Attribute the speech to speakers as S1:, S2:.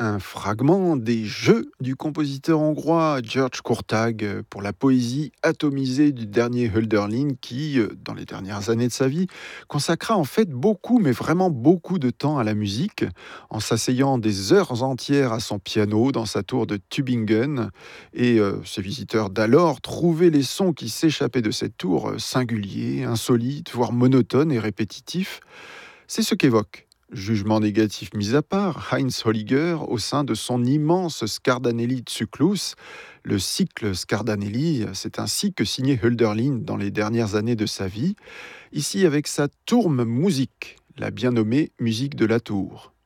S1: Un fragment des Jeux du compositeur hongrois György Kurtág pour la poésie atomisée du dernier Hölderlin qui, dans les dernières années de sa vie, consacra en fait beaucoup, mais vraiment beaucoup de temps à la musique, en s'asseyant des heures entières à son piano dans sa tour de Tübingen. Et ses visiteurs d'alors trouvaient les sons qui s'échappaient de cette tour singuliers, insolites, voire monotones et répétitifs. C'est ce qu'évoque, jugement négatif mis à part, Heinz Holliger au sein de son immense Scardanelli Zyklus. Le cycle Scardanelli, c'est ainsi que signait Hölderlin dans les dernières années de sa vie, ici avec sa Turmmusik, la bien nommée musique de la tour.